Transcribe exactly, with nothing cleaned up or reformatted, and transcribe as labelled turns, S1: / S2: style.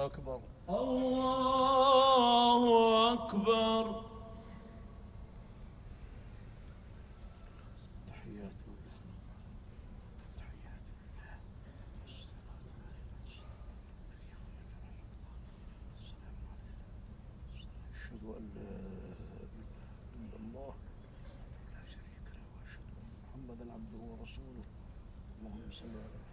S1: أكبر.
S2: الله أكبر.
S1: تحيات لله تحيات لله والصلاة والسلام علينا. أشهد أن لا إله إلا الله لا شريك له وأشهد أن محمدا عبده ورسوله. اللهم صل على